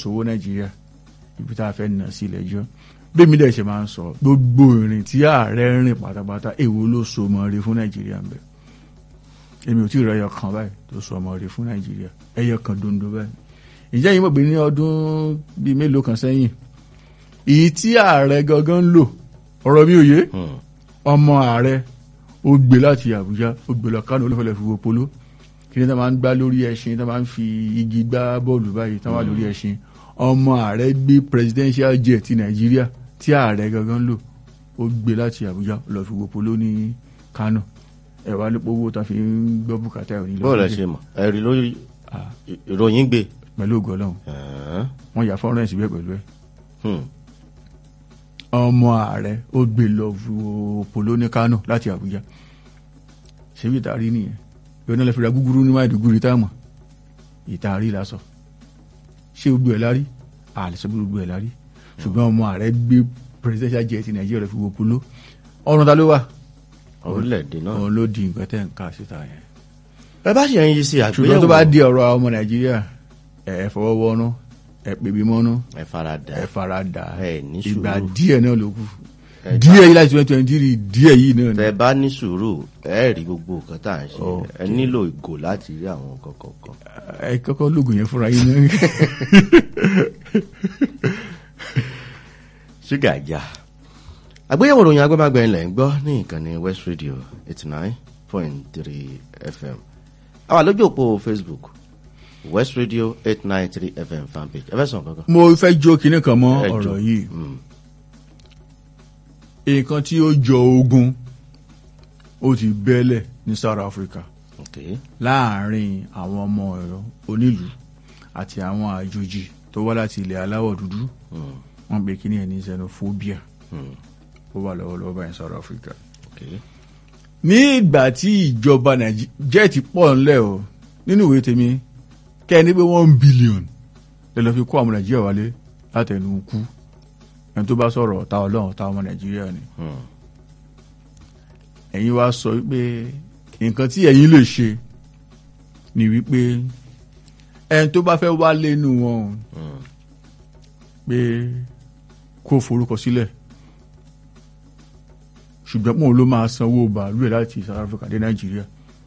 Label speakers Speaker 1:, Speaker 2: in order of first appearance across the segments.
Speaker 1: sówó Nàìjíríà ibi tá a fẹ́ nà sí ilẹ̀-ẹjọ́ bẹ́ẹ̀ mi dẹ̀ ṣe máa ń sọ gbogbo ìrìn tí ààrẹ rìn pátápátá èwo ló so mọ́ rí fún Nàìjíríà ń bẹ̀ èmi ò tí ì rẹ ẹyọ kan báyìí tó so mọ́ rí fún Nàìjíríà ẹyọ kan dondo báyìí ìjẹ́ yìí mọ̀ pé ní ọdún bíi mélòó kan sẹ́yìn èyí tí ààrẹ gangan ń lò ọ̀rọ̀ mi ò yé ọmọ ààrẹ ó gbé láti Àbújá ó gbé lọ Kánò olófẹ́lẹ́ fi wo polo kí ni tá máa ń gbá lórí ẹṣin tá máa ń fi igi gbá bọ́ọ̀lù báyìí tá máa lórí ẹṣin ọmọ ààrẹ gbé presidential jet ti Nàìjíríà tí ààrẹ gangan lò ó gbé láti Àbújá lọ fi wo polo ní Kánò ẹ̀wà nípa owó tá fi ń gbọ́ bùkátà ẹ̀ nílò.
Speaker 2: bọ́ọ̀lù ẹ̀ ṣe mọ̀ ẹ̀rí lórí ìròyìn gbé.
Speaker 1: pẹ̀lú ògo Ọlọ́run wọ́n yà fọ́nrán ẹ̀ síbẹ̀ pẹ̀lú ẹ̀ ọmọ ààrẹ ó gbé lọ wo polo ní Kánò láti Àbújá ṣebí ìtaari nìyẹn yóò náà lè fi ra gúgúrú ní Maiduguri táàmù ìtaari lásọ ṣé gbogbo ẹ̀ lárí àlẹ́sọ gbogbo ẹ̀ lárí ṣùgbọ́n ọmọ ààrẹ gbé presidential jet Nàìjíríà rẹ̀ fi wo polo ọ̀run ta ló wà
Speaker 2: orílẹ̀-èdè náà
Speaker 1: òun ló di nǹkan tẹ́ ń ká síta yẹn.
Speaker 2: ẹ bá ṣe ń yí sí àgbéyẹ̀wò
Speaker 1: ṣùgbọ́n tó bá di ọ̀rọ̀ ọmọ Nàìjíríà ẹ fọwọ́ wọnú ẹ pèbí mọ́nú
Speaker 2: ẹ farada ẹ ní sùúrù
Speaker 1: ìgbà díẹ̀ náà ló kù díẹ̀ yìí láti 2023 díẹ̀ yìí náà ni.
Speaker 2: tẹ bá ní sùúrù ẹ rí gbogbo nǹkan tá à ń ṣe ẹ nílò ìgò láti rí àwọn nǹkan kọ̀ọ̀kan.
Speaker 1: ẹ kọ́kọ́ lóògùn yẹn fúnra yín náà.
Speaker 2: ṣúgà já àgbéyẹ̀wò ìròyìn agbẹ́magbẹ́ ilẹ̀ ń gbọ́ ní ìkànnì West Radio 89.3 FM àwa lójú òpó Facebook West Radio 893 FM fanpage ẹ fẹ́ sọ kankan.
Speaker 1: mo fẹ́ jó kinní kan mọ́ ọ̀rọ̀ yìí nǹkan tí ó jọ ogun ó ti bẹ́lẹ̀ ní South Africa láàárín àwọn ọmọ ẹ̀rọ onílùú àti àwọn àjòjì tó wá láti ilẹ̀ aláwọ̀ dúdú wọ́n pè kíní ẹ̀ ní xenophobia ó wà lọ́wọ́lọ́wọ́ báyìí South Africa. ní ìgbà tí ìjọba Nàìjíríà ti pọ̀ ńlẹ̀ o nínú ìwé tèmi kẹ́ni pé 1 billion lè lọ fi kó àwọn Nàìjíríà wálé látẹnu kú ẹni tó bá sọ̀rọ̀ ọ̀tá Ọlọ́run ọ̀tá ọmọ Nàìjíríà ni. ẹ̀yin wá sọ wípé nǹkan tí ẹ̀yin lè ṣe ni wípé ẹni tó bá fẹ́ wá lẹ́nu wọn pé kó forúkọ sílẹ̀ ṣùgbọ́n pọ̀ ló máa sanwó bàálù ẹ̀ láti South Africa dé Nàìjíríà.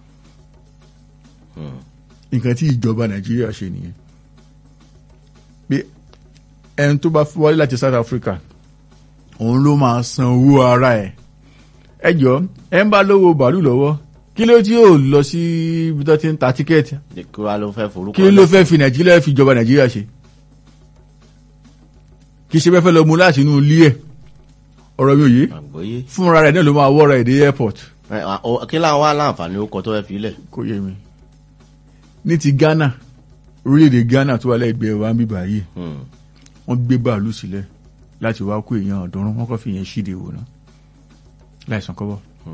Speaker 1: nǹkan tí ìjọba Nàìjíríà ṣe nìyẹn pé ẹni tó bá wọlé láti South Africa òun ló máa san owó ara ẹ̀. ẹ jọ ẹ ń bá lówó bàálù lọ́wọ́ kí ló tí yóò lọ sí ibi tó ti ń ta tíkẹ́ẹ̀tì kí ló fẹ́ fi Nàìjíríà fi ìjọba Nàìjíríà ṣe kì í ṣe fẹ́ lọ mú láti inú ilé ẹ̀ ọ̀rọ̀ mi ò yé fúnra rẹ̀ náà ló máa wọ́ra ẹ̀ dé airport.
Speaker 2: kí láwọn wá láǹfààní ó kọ tó fẹ́ fi ilẹ̀.
Speaker 1: kò yé mi ní ti Ghana orílẹ̀-èdè Ghana tó wà lẹ́gbẹ̀ẹ́ wa ń bíbá yìí wọ́n gbé bàálù sílẹ̀ láti wá kó èèyàn ọ̀dọ́rùn wọ́n kọ́ fi yẹn ṣíde wò ná láìsàn kọ́bọ̀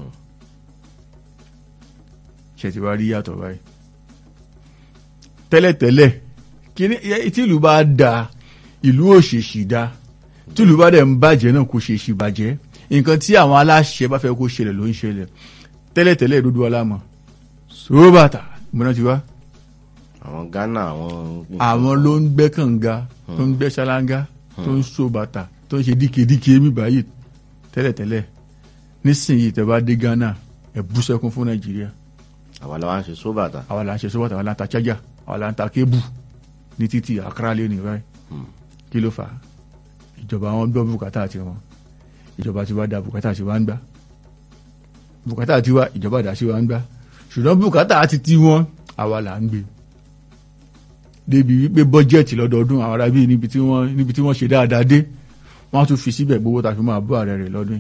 Speaker 1: ṣe ti wá rí yàtọ̀ báyìí. tẹ́lẹ̀tẹ́lẹ̀ tí ìlú bá da ìlú òṣèṣì da tí ìlú bá dẹ̀ ń bàjẹ́ náà kò ṣèṣì bàjẹ́ nǹkan tí àwọn aláṣẹ bá fẹ́ kó ṣẹlẹ̀ ló ń ṣẹlẹ̀. tẹ́lẹ̀tẹ́lẹ̀ ìdúdú alámọ̀ sóbàtà ìmọ̀nà ti wá.
Speaker 2: àwọn Ghana
Speaker 1: àwọn ló ń gbẹ́ kànga tó ń gbẹ́ ṣáláńgá tó ń so bàtà tó ń ṣe díkedíke mi báyìí tẹ́lẹ̀tẹ́lẹ̀ nísìnyí tẹ́ bá dé Ghana ẹ̀ bú sẹ́kún fún Nàìjíríà.
Speaker 2: àwa la wá ń ṣe sóbàtà.
Speaker 1: àwa la ń ṣe sóbàtà àwa la ń ta chájà àwa la ń ta kébù ní títì Accra lé ní báyìí. kí ló fà á ìjọba wọn gbọ́ bùkátà àti wọn ìjọba ti wá da bùkátà àti wá ń gbà bùkátà àti wá ìjọba dà sí wá ń gbà ṣùgbọ́n bùkátà àti tí wọn àwa là ń gbé débi wípé bọ́jẹ̀tì lọ́dọọdún àwọn ará bíi níbi tí wọ́n ṣe dáadáa dé wọ́n á tún fi síbẹ̀ gbowó tàbí máa bọ́ ààrẹ rẹ̀ lọ́dún yìí.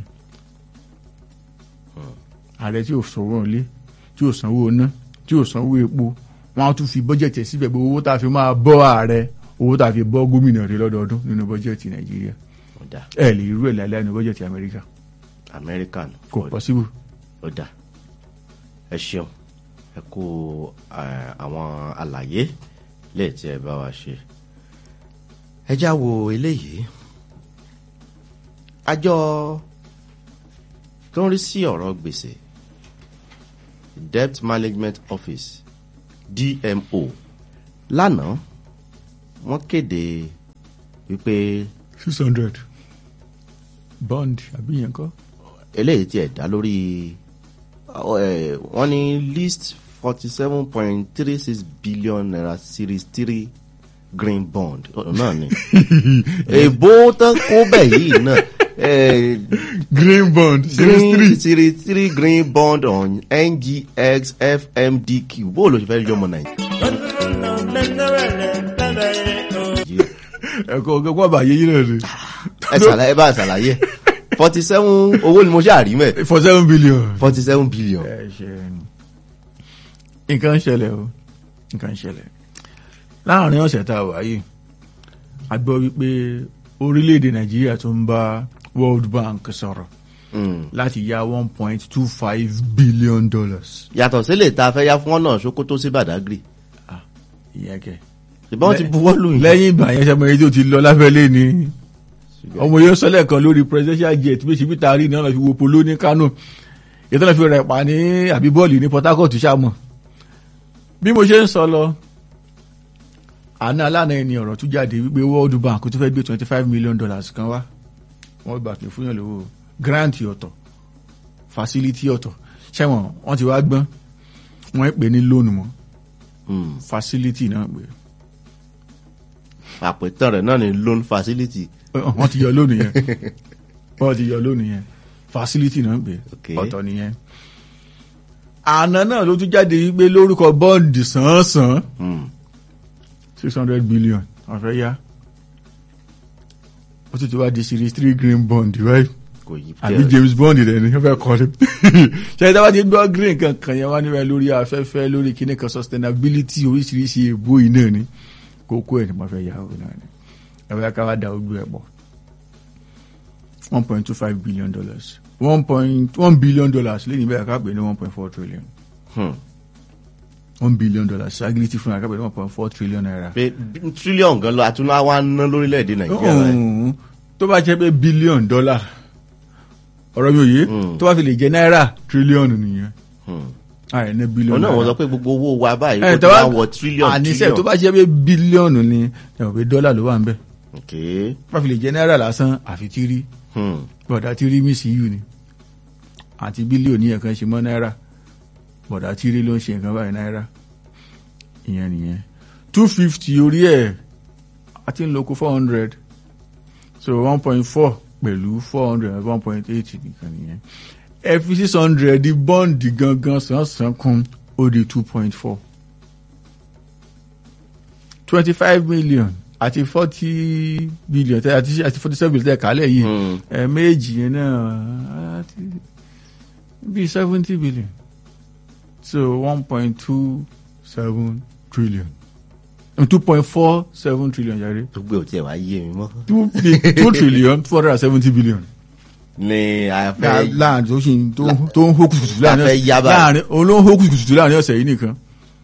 Speaker 1: ààrẹ tí ò sanwó ilé tí ò sanwó iná tí ò sanwó epo wọ́n á tún fi bọ́jẹ̀tì síbẹ̀ gbowó tàbí máa bọ́ ààrẹ owó tàbí bọ́ gómìnà rẹ̀ lọ́dọọdún nínú bọ́jẹ̀tì Nàìjíríà. ẹ lè irú ẹ̀ láìláì ní bọ́jẹ̀tì Amẹ́ríkà kò pọ́síbù.
Speaker 2: ẹ ṣeun ẹ kú àwọn àlàyé lẹ́ẹ̀tí ẹ bá wa ṣe. ẹ já wo eléyìí àjọ tó ń rí sí ọ̀rọ̀ gbèsè Debt Management Office DMO lánàá wọ́n kéde wípé
Speaker 1: 600 bond àbí yẹn kọ́.
Speaker 2: eléyìí tiẹ̀ dá lórí wọ́n ní list 47.36 billion naira series 3 green bond náà ni èbó tán kó bẹ̀ yìí náà
Speaker 1: green bond
Speaker 2: series 3 green bond on NGX FMDQ bó ló ṣe fẹ́ yọmọ Nàìjíríà.
Speaker 1: ẹ̀kọ́ ọ̀gẹ́gbọ́n àbáyé yìí náà ni.
Speaker 2: ẹ bá ṣàlàyé 47 owó ni mo ṣe àrí mẹ́.
Speaker 1: 47 billion.
Speaker 2: 47 billion.
Speaker 1: nǹkan ń ṣẹlẹ̀ o nǹkan ń ṣẹlẹ̀ láàrin ọ̀sẹ̀ tá a wà yìí a gbọ́ wípé orílẹ̀-èdè Nàìjíríà tó ń bá World Bank sọ̀rọ̀ láti yá $1.25 billion.
Speaker 2: yàtọ̀ sílẹ̀ tá a fẹ́ yá fún ọ̀nà Sokoto sí Badagry.
Speaker 1: ìyẹn kẹ.
Speaker 2: ìbọn ti buwọ́ lù yín.
Speaker 1: lẹ́yìn ìgbà yẹn sẹ́mo èyí tó ti lọ lábẹ́lé ni ọmọ yẹn sọlẹ̀ kan lórí presidential jet bí ṣe bí taari ní ọ̀nà fi wo polo ní Kano ìtọ́nà fi rẹ̀ pa ní àbí bọ́ọ̀lù ní Port Harcourt ṣàmọ̀. bí mo ṣe ń sọ lọ àná aláàánú ẹni ọ̀rọ̀ tún jáde wípé World Bank tó fẹ́ gbé $25 million kan wá wọ́n gbà pé fúnyàn lówó grant ọ̀tọ̀ facility ọ̀tọ̀ ṣẹ́wọ̀n wọ́n ti wá gbọ́n wọ́n pè ní loan mọ́ facility náà pé
Speaker 2: àpètàn rẹ̀ náà ni loan facility.
Speaker 1: wọ́n ti yọ lónìí yẹn wọ́n ti yọ lónìí yẹn facility náà pé ọ̀tọ̀ nìyẹn. àná náà ló tún jáde wípé lórúkọ bọ́ǹdì sàn-án 600 billion wọ́n fẹ́ yá ó tún ti wá di series 3 green bond right àbí James Bond rẹ̀ ni wọ́n fẹ́ kọ́ ni ṣe ìdáwà ti gbọ́ green kankan yẹn wá níbẹ̀ lórí afẹ́fẹ́ lórí kíní kan sustainability oríṣiríṣi èbó iná ni kókó ẹ̀ ni wọ́n fẹ́ yá òun náà ni ẹ̀wẹ́ ká wá da ojú ẹ̀ pọ̀ $1.25 billion $1 billion lẹ́yìn bẹ́ẹ̀ ká pè ní 1.4 trillion $1 billion agility fún akápẹ́ ní 1.4 trillion naira.
Speaker 2: pé trillion gan lọ àtúnwá wa ná lórílẹ̀‐èdè Nàìjíríà.
Speaker 1: tó bá jẹ́ pé billion dollar ọ̀rọ̀ mi ò yé tó bá fi lè jẹ́ náírà trillion nìyẹn. àìní billion
Speaker 2: naira. ọ̀nà wọn sọ pé gbogbo owó wa báyìí kò tó bá wọ trillion.
Speaker 1: àníṣe tó bá jẹ́ pé bílíọ̀nù ni ẹ̀wọ̀n pé dọ́là ló wà ń bẹ̀. tó bá fi lè jẹ́ náírà lásán àfi tírí bọ̀dá tírí mí sí yù ni àti bílíọ̀nù yẹn kan ṣe mọ́ náírà bọ̀dá tírí ló ń ṣe nǹkan báyìí náírà ìyẹn nìyẹn 250 orí ẹ̀ àti ń loko 400 so 1.4 pẹ̀lú 400 1.8 nìkan nìyẹn ẹ fi 600 di bọ́ǹdì gangan sàn kún ó di 2.4 25 million àti 40 billion àti 47 billion tẹ́ kálẹ̀ yìí méjì yẹn náà bí 70 billion so 1.27 trillion 2.47 trillion yàrá.
Speaker 2: gbogbo òtí ẹ̀ wá yé mi mọ́.
Speaker 1: 2 trillion 470 billion.
Speaker 2: ni a fẹ́
Speaker 1: láàrin tó ń hó kùtùkùtù láàrin olóhùn hó kùtùkùtù láàrin ọ̀sẹ̀ yìí nìkan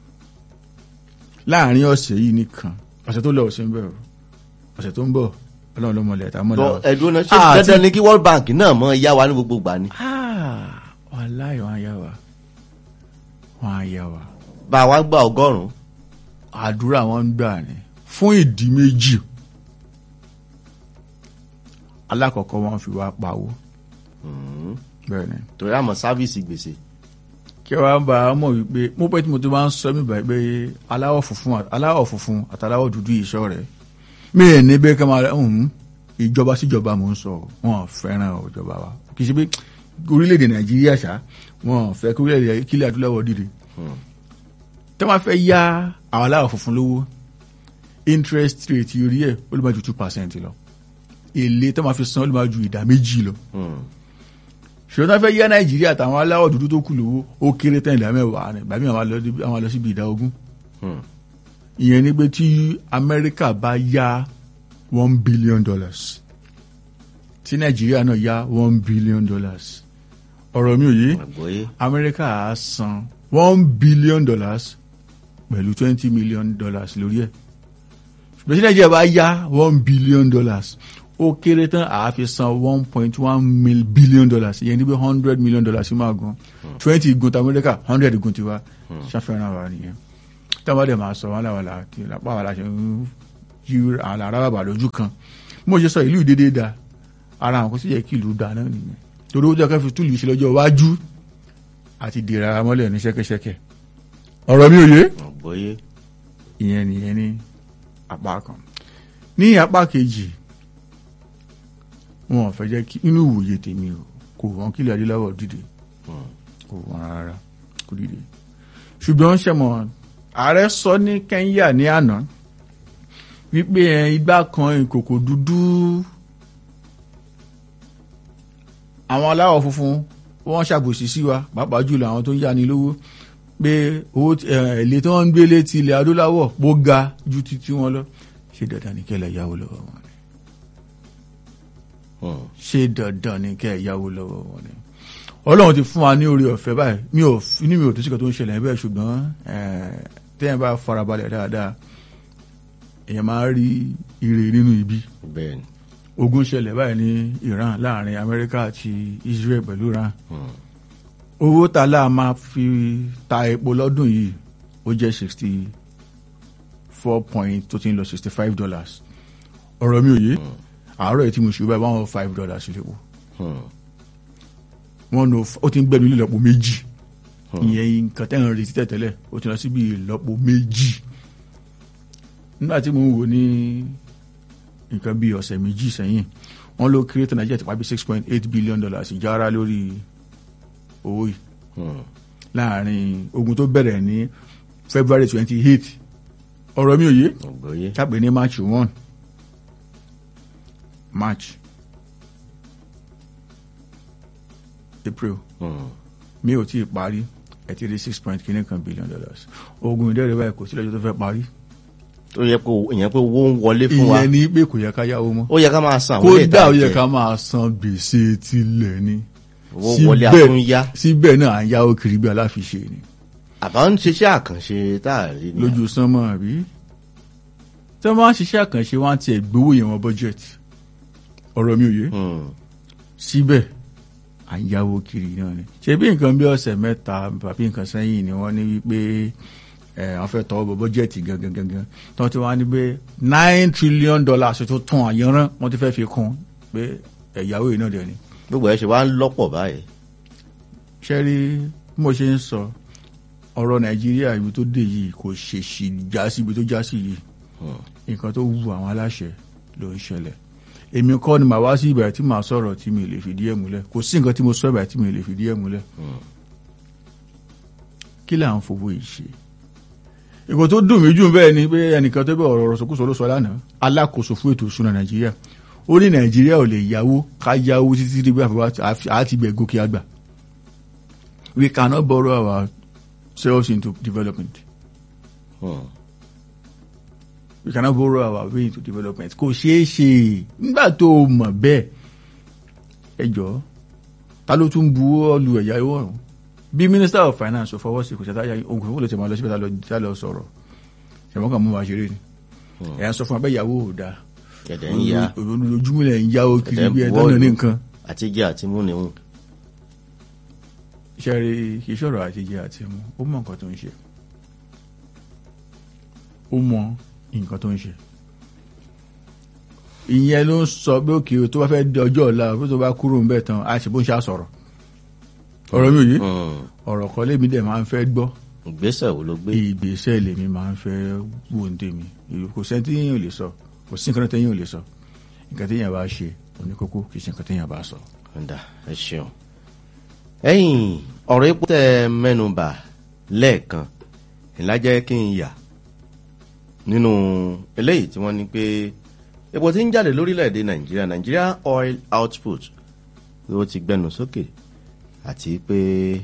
Speaker 1: láàrin ọ̀sẹ̀ yìí nìkan ọ̀sẹ̀ tó lọ ọ̀sẹ̀ ń bẹ̀rù ọ̀sẹ̀ tó ń bọ̀ ọlọ́run ló mọ̀lẹ̀ ẹ̀ta mọ́lá.
Speaker 2: ẹ̀dùn náà ṣe dandan ni kí World Bank náà mọ yá wa ní gbogbo gbà ni.
Speaker 1: wàláhì wọn á yá wa wọn á yá wa.
Speaker 2: bá a wá gba 100.
Speaker 1: àdúrà wọn ń gbà ní fún ìdí méjì. alákọ̀ọ́kọ́ wọn fi wá pawó. bẹ́ẹ̀ni.
Speaker 2: torí àmọ́ sáfíìsì gbèsè.
Speaker 1: kí wàá bá a mọ̀ wípé mo pẹ́ tí mo tó máa ń sọ mí báyìí pé aláwọ̀ funfun àtàláwọ̀ dúdú ìṣọ́ rẹ̀ mí ẹ̀ ní bẹ́ẹ̀ ká máa ìjọba síjọba mò ń sọ wọn fẹ́ràn ìjọba wa kì í ṣe pé orílẹ̀-èdè Nàìjíríà ṣá wọn fẹ́ kí orílẹ̀-èdè kílẹ̀ adúláwọ̀ dìde. tí wọ́n fẹ́ yá àwọn aláwọ̀ funfun lówó interest rate orí ẹ̀ ó lè máa ju 2% lọ èlé tó máa fi san ó lè máa ju ìdá 2 lọ. ṣùgbọ́n tó fẹ́ yá Nàìjíríà àtàwọn aláwọ̀ dúdú tó kù lówó ó kéré tán ìdá 10 rẹ̀ bàbí àwọn lọ síbi ìdá 20. ìyẹn ni pé tí Amẹ́ríkà bá yá $1 billion tí Nàìjíríà náà yá $1 billion ọ̀rọ̀ mi ò yé Amẹ́ríkà á san $1 billion pẹ̀lú $20 million lórí ẹ̀ ṣùgbọ́n tí Nàìjíríà bá yá $1 billion ó kéré tán àáfi san $1.1 billion ìyẹn ní pé $100 million sí máa gan 20 gun ti Amẹ́ríkà 100 gun ti wa ṣàfihàn wa nìyẹn táwọn dẹ̀ máa sọ wọn láwàlá tí lápá wà láṣẹ ń kí àlàrà bàbà lójú kan mo ṣe sọ ìlú ìdédé da ara àwọn kò sì yẹ kí ìlú da náà nìyẹn torí ó jẹ́ ká fi túlù ṣe lọ́jọ́ iwájú àti dèrè ara mọ́lẹ̀ ní ṣẹ́kẹ́ṣẹ́kẹ́ ọ̀rọ̀ mi ò yé
Speaker 2: ọ̀gbọ́yé
Speaker 1: ìyẹn nìyẹn ní apá kan ní apá kejì wọn ò fẹ́ jẹ́ kí inú ìwòye tèmi o kò wọ́n kílẹ̀ adéláwọ̀ dìde kò wọ́n rárá kò dìde ṣùgbọ́n ṣẹ̀mọ̀ ààrẹ sọ ní Kẹ́ńyà ní àná wípé igbá kan ìkòkò dúdú àwọn aláwọ̀ funfun wọ́n ṣàbòsí sí wa pàápàá jùlọ àwọn tó ń yáni lówó pé owó èlé tí wọ́n ń gbé létí ilẹ̀ adúláwọ̀ pó ga ju títí wọn lọ ṣé dandan ní kẹ́lẹ̀ yáwó lọ́wọ́ wọn ni ṣé dandan ní kẹ́lẹ̀ yáwó lọ́wọ́ wọn ni ọlọ́run ti fún wa ní oore ọ̀fẹ́ báyìí inú mi ò tó síkà tó ń ṣẹlẹ̀ bẹ́ẹ̀ ṣùgbọ́n téèyàn bá farabalẹ̀ dáadáa èèyàn máa rí ire nínú ibi
Speaker 2: bẹ́ẹ̀ni
Speaker 1: ogun ṣẹlẹ̀ báyìí ní Iran láàrin Amẹ́ríkà àti Israel pẹ̀lú Iran owó tààlà máa fi ta epo lọ́dún yìí ó jẹ́ 64 point tó ti ń lọ $65 ọ̀rọ̀ mi ò yé àárọ̀ yìí tí mo ṣe báyìí $105 lépo ó ti ń gbẹ́nu ilé ìlọ́po méjì ìyẹn nǹkan tẹ́ràn retí tẹ́tẹ́lẹ̀ ó ti lọ síbi ìlọ́po méjì nígbà tí mo ń wò ní nǹkan bí ọ̀sẹ̀ méjì sẹ́yìn wọ́n ló kéré tó Nàìjíríà ti pa bí $6.8 billion ìjára lórí owó yìí láàrin ogun tó bẹ̀rẹ̀ ní February 28 ọ̀rọ̀ mi ò yé kápẹ́ ní March 1 March April mi ò tí ì parí ẹ̀ ti rí $6.1 billion ogun ìdẹ́rẹ̀ báyìí kò sí lọ́jọ́ tó fẹ́ parí
Speaker 2: ó yẹ pé owó ń wọlé fún wa
Speaker 1: ìyẹn ní pé kò yẹ ká yáwó mọ́
Speaker 2: ó yẹ ká máa san àwọn ilé ìtajà
Speaker 1: kódà ó yẹ ká máa san gbèsè tilẹ̀ ni
Speaker 2: owó wọlé àtúnyá
Speaker 1: síbẹ̀ náà à ń yáwó kiri bí aláfiṣe ni
Speaker 2: àbá ń ṣiṣẹ́ àkànṣe táàrí ni
Speaker 1: lójú sánmọ́ àbí tí wọ́n máa ń ṣiṣẹ́ àkànṣe wọ́n á tiẹ̀ gbowó yẹn wọn bọ́jẹ̀tì ọ̀rọ̀ mi ò yé síbẹ̀ à ń yáwó kiri náà ni ṣe bí nǹkan bí ọ̀sẹ̀ mẹ́ta tàbí nǹkan sẹ́yìn ni wọ́n ní wípé wọ́n fẹ́ tọwọ́ bọ bọ́jẹ̀tì gangan tó ti wá ní pé $9 trillion tó tún àyànrán wọ́n ti fẹ́ fi kún pé ẹ̀yáwó yìí náà dẹ̀ ni.
Speaker 2: gbogbo ẹ̀ ṣe wá ń lọ́pọ̀ báyìí.
Speaker 1: ṣé rí bí mo ṣe ń sọ ọ̀rọ̀ Nàìjíríà ibi tó dé yìí kò ṣèṣì já sí ibi tó já sí yìí nǹkan tó wu àwọn aláṣẹ ló ń ṣẹlẹ̀ èmi kọ́ ni màá wá sí ìbẹ̀rẹ̀ tí màá sọ̀rọ̀ tí mi lè fìdí ẹ̀ múlẹ̀ kò sí nǹkan tí mo sọ ìbẹ̀rẹ̀ tí mi lè fìdí ẹ̀ múlẹ̀ kí là ń fowó yìí ṣe ìkò tó dùn mí jù bẹ́ẹ̀ ni pé ẹnìkan tó bẹ̀ ọ̀rọ̀ sọkúsọ ló sọ lánàá alákòóso fún ètò ìṣúná Nàìjíríà ó ní Nàìjíríà ò lè yáwó ká yáwó títí rí bí àti bẹ̀ gòkè àgbà we cannot borrow ourselves into development we cannot borrow our way into development kò ṣeé ṣe nígbà tó o mọ̀ bẹ́ẹ̀ ẹ jọ̀ọ́ ta ló tún bu ọ́ọ̀lù ẹ̀yà ìwọ̀ ọ̀hún bí minister of finance fọwọ́ sí kò ṣe táyà ogun fún olùtẹ̀mọ́ lọ síbẹ̀ tá lọ sọ̀rọ̀ ṣẹ̀wọ́n kan mú wa ṣeré ni ẹ̀yà sọ fún abẹ́ ìyàwó ò dáa
Speaker 2: ẹ̀dẹ̀ ń ya
Speaker 1: olójúmọ́lẹ̀ ń yáwó kiri bí ẹ̀dá náà ní nǹkan
Speaker 2: àtijẹ́ àti mú ni hùn.
Speaker 1: iṣẹ́ rí kì í ṣọ̀rọ̀ àtijẹ́ àti mú ó mọ nǹkan tó ń ṣe ó mọ nǹkan tó ń ṣe ìyẹn ló ń sọ pé òkè tó bá fẹ́ di ọjọ́ ọ̀la tó bá kúrò ń bẹ̀ tán a ṣe bó ń ṣàṣọ̀rọ̀ ọ̀rọ̀ mi ò yé ọ̀rọ̀ kan lèmi dẹ̀ máa ń fẹ́ gbọ́
Speaker 2: ìgbésẹ̀ wo ló gbé
Speaker 1: ìgbésẹ̀ lèmi máa ń fẹ́ wò ń tèmi kò sẹ́ni tí yẹn ò lè sọ kò sí nǹkan tí yẹn ò lè sọ nǹkan tí yẹn bá ṣe oníkókó kì í ṣe nǹkan tí yẹn bá sọ.
Speaker 2: ọ̀dà ẹ ṣeun ẹ̀yin ọ̀rọ̀ epo tẹ́ mẹ́nubà lẹ́ẹ̀kan ìlàjẹ́ kí n yà nínú eléyìí tí wọ́n ní pé epo tí ń jáde lórílẹ̀‐èdè Nigeria oil output ló ti gbẹnu sókè àti pé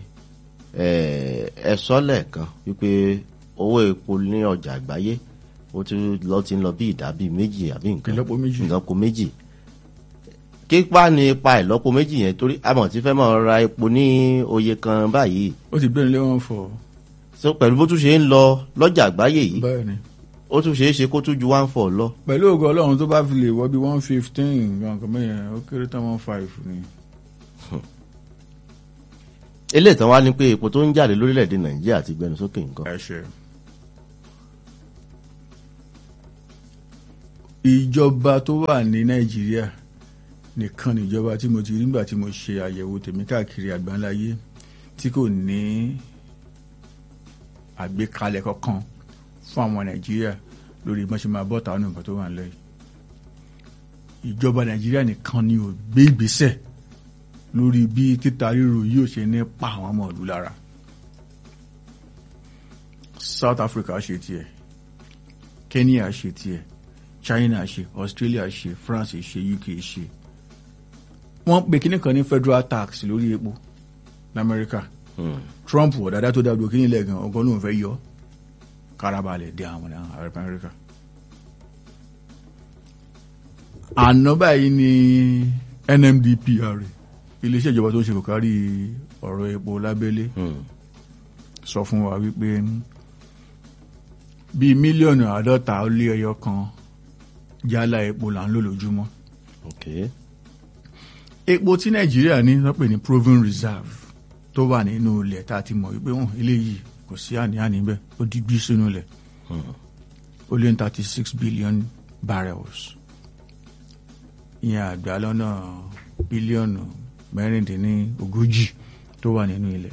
Speaker 2: ẹ sọ lẹ́ẹ̀kan wípé owó epo ní ọjà àgbáyé ó ti ń lọ bí ìdá bíi méjì àbí nǹkan ìlọ́po méjì kípa ní ipa ìlọ́po méjì yẹn torí àmọ̀ tí fẹ́ máa ra epo ní oye kan báyìí.
Speaker 1: ó ti bẹ́ẹ̀ lé wọn fọ.
Speaker 2: so pẹ̀lú bó tún ṣe ń lọ lọ́jà àgbáyé yìí
Speaker 1: bẹ́ẹ̀ni
Speaker 2: ó tún ṣeé ṣe kó tún ju 1.4 lọ.
Speaker 1: pẹ̀lú ògo Ọlọ́run tó bá fi lè wọ bí 115 nǹkan mẹ́yẹn ó kéré tán 1.5 ni.
Speaker 2: eléyìí tán wá ní pé epo tó ń jáde lórílẹ̀‐èdè Nàìjíríà ti gbẹnu sókè nǹkan.
Speaker 1: ẹ ṣe ìjọba tó wà ní Nàìjíríà nìkan níjọba tí mo ti rí nígbà tí mo ṣe àyẹ̀wò tèmi káàkiri àgbáńláyé tí kò ní àgbékalẹ̀ kankan fún àwọn Nàìjíríà lórí bọ́n ṣe máa bọ́ tàwọn nǹkan tó wà nílẹ̀ yìí. Ìjọba Nàìjíríà nìkan ni ò gbé ìgbésẹ̀ lórí bí títa ríro yóò ṣe ní pa àwọn ọmọ ìlú lára. South Africa ṣe tiẹ̀, Kenya ṣe tiẹ̀, China ṣe, Australia ṣe, France ṣe, UK ṣe. Wọ́n pe kíní kan ní federal tax lórí epo l'Amẹ́ríkà. Trump ọ̀dàdá tó dáadọ́ kíní lẹ́gàn ọgọ́ lóun fẹ́ yọ kárabalẹ̀ dé àwọn Amẹ́ríkà. Àná báyìí ni NMDPRA iléeṣẹ́ ìjọba tó ń ṣe kò kárí ọ̀rọ̀ epo lábẹ́lé sọ fún wa wípé bíi mílíọ̀nù 50 ó lé ẹyọ kan jálá epo là ń lò lójúmọ́. Epo tí Nàìjíríà ní wọ́n pè ní proven reserve tó wà nínú ilẹ̀ tá a ti mọ̀ wípé eléyìí kò sí àní-àní bẹ́ẹ̀ ó digbí sínú ilẹ̀ ó lé ní 36 billion barrels ìyẹn àgbà lọ́nà bílíọ̀nù 40 tó wà nínú ilẹ̀.